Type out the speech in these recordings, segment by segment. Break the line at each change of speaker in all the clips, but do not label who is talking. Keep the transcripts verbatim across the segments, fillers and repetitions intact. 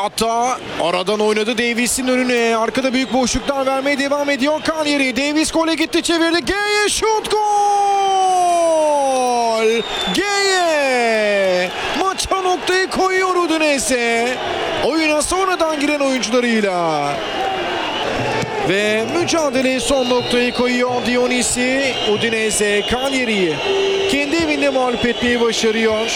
Hatta aradan oynadı Davis'in önüne. Arkada büyük boşluklar vermeye devam ediyor Cagliari. Davis gole gitti, çevirdi. Gueye şut, gol! Gueye maça noktayı koyuyor Udinese. Oyuna sonradan giren oyuncularıyla. Ve mücadeleye son noktayı koyuyor Dionisi. Udinese Cagliari'yi kendi evinde mağlup etmeyi başarıyor.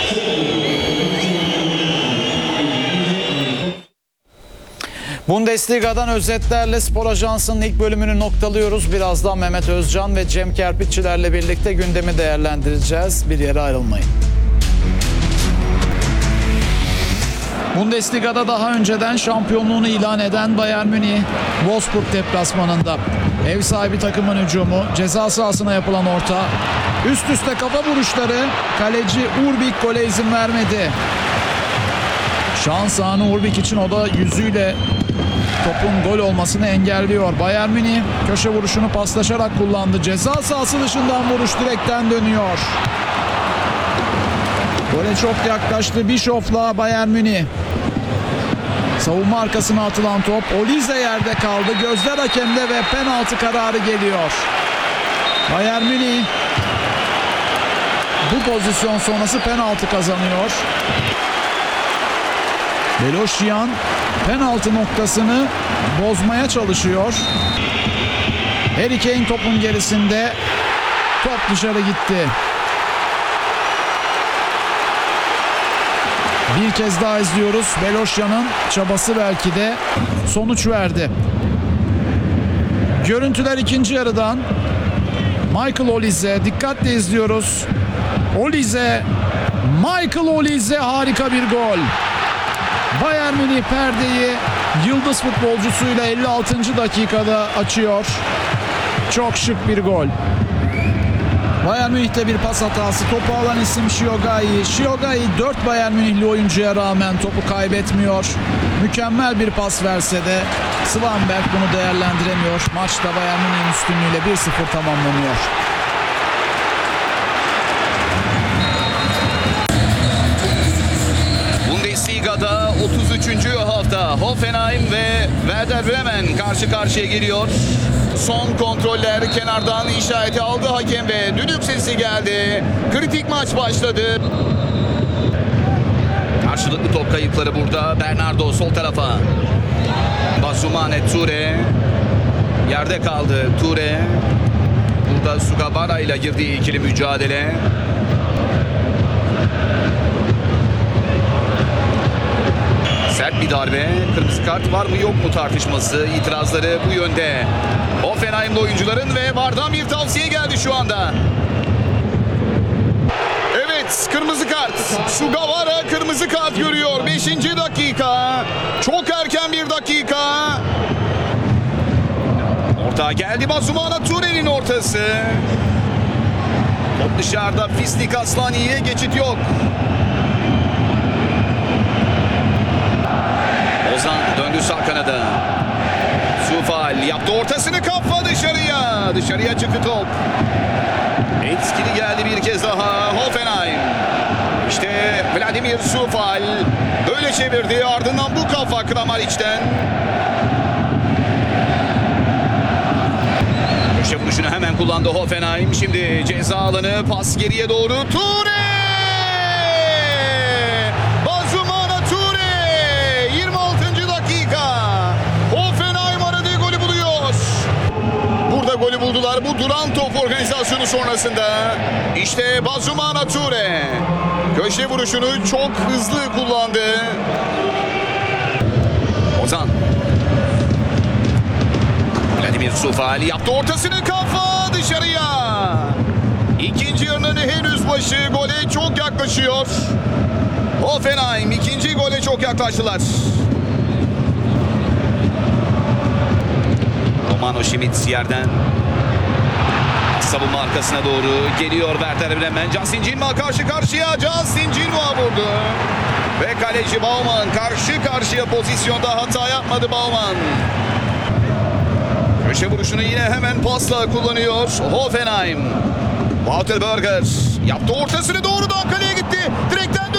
Bundesliga'dan özetlerle Spor Ajansı'nın ilk bölümünü noktalıyoruz. Birazdan Mehmet Özcan ve Cem Kerpiççilerle birlikte gündemi değerlendireceğiz. Bir yere ayrılmayın. Bundesliga'da daha önceden şampiyonluğunu ilan eden Bayern Münih, Wolfsburg deplasmanında. Ev sahibi takımın hücumu, ceza sahasına yapılan orta, üst üste kafa vuruşları, kaleci Urbik gole izin vermedi. Şans anı Urbik için, o da yüzüyle topun gol olmasını engelliyor. Bayern Münih köşe vuruşunu paslaşarak kullandı. Ceza sahası dışından vuruş direkten dönüyor. Gole çok yaklaştı Bischof'la Bayern Münih. Savunma arkasına atılan top, Olise yerde kaldı. Gözler hakemde ve penaltı kararı geliyor. Bayern Münih bu pozisyon sonrası penaltı kazanıyor. Belosyan penaltı noktasını bozmaya çalışıyor. Harry Kane topun gerisinde. Top dışarı gitti. Bir kez daha izliyoruz. Belosyan'ın çabası belki de sonuç verdi. Görüntüler ikinci yarıdan. Michael Olise, dikkatle izliyoruz. Olise, Michael Olise, harika bir gol. Bayern Münih perdeyi yıldız futbolcusuyla elli altıncı dakikada açıyor. Çok şık bir gol. Bayern Münih'te bir pas hatası. Topu alan isim Shiogai. Shiogai dört Bayern Münihli oyuncuya rağmen topu kaybetmiyor. Mükemmel bir pas verse de Svanberg bunu değerlendiremiyor. Maçta Bayern Münih'in üstünlüğüyle bir sıfır tamamlanıyor.
Bundesliga'da otuz üçüncü hafta Hoffenheim ve Werder Bremen karşı karşıya geliyor. Son kontroller, kenardan işareti aldı hakem ve düdük sesi geldi. Kritik maç başladı. Karşılıklı top kayıpları burada. Bernardo sol tarafa. Basumane Ture. Yerde kaldı Ture. Burada Sugawara ile girdiği ikili mücadele. Sert bir darbe. Kırmızı kart var mı yok mu tartışması. İtirazları bu yönde. Hoffenheim'li oyuncuların ve vardan bir tavsiye geldi şu anda. Evet, kırmızı kart. Sugawara kırmızı kart görüyor. beşinci dakika. Çok erken bir dakika. Orta geldi. Basumana Ture'nin ortası. Top dışarıda. Fisnik Aslani'ye geçit yok. Ozan döndü sağ kanada. Sufal yaptı ortasını, kafa dışarıya. Dışarıya çıktı top. Etkili geldi bir kez daha Hoffenheim. İşte Vladimir Sufal böyle çevirdi. Ardından bu kafa Kramaric'ten. Köşe vuruşunu hemen kullandı Hoffenheim. Şimdi ceza alanı, pas geriye doğru. Ture! Golü buldular bu duran top organizasyonu sonrasında. İşte Basumana Ture köşe vuruşunu çok hızlı kullandı. Ozan. Vladimir Sufal yaptı ortasını, kafa dışarıya. İkinci yarının henüz başı, gole çok yaklaşıyor. Hoffenheim ikinci gole çok yaklaştılar. Romano Schmitz yerden savunma arkasına doğru geliyor Werder Bremen. Justin Jinma karşı karşıya. Justin Jinma vurdu. Ve kaleci Baumann karşı karşıya pozisyonda hata yapmadı Baumann. Köşe vuruşunu yine hemen pasla kullanıyor Hoffenheim. Wouter Berger yaptı ortasını, doğrudan kaleye.